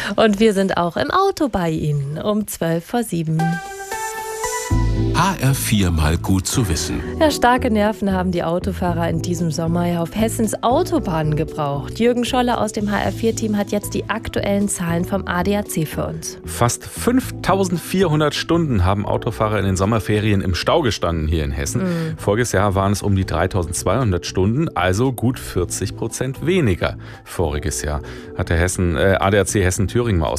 Und wir sind auch im Auto bei Ihnen um 6:45. HR4 mal gut zu wissen. Ja, starke Nerven haben die Autofahrer in diesem Sommer ja auf Hessens Autobahnen gebraucht. Jürgen Scholle aus dem HR4-Team hat jetzt die aktuellen Zahlen vom ADAC für uns. Fast 5.400 Stunden haben Autofahrer in den Sommerferien im Stau gestanden hier in Hessen. Voriges Jahr waren es um die 3.200 Stunden, also gut 40% weniger. Voriges Jahr hat der ADAC Hessen-Thüringen mal